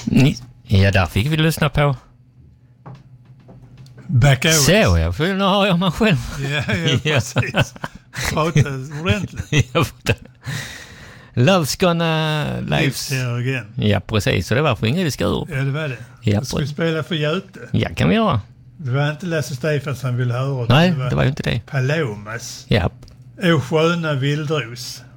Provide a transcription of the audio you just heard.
Ja, där fick vi lyssna på. Back hours. Så jag, för nu har jag mig själv. Ja, precis. Prata ordentligt. Love's gonna lives here again. Ja, precis. Så det var för engelska ur. Ja, det var det. Ja, ska vi spela för Göte? Ja, kan vi göra. Det var inte Lasse Stefans han ville höra. Nej, det var ju inte det. Palomas. Ja. O sköna vildros.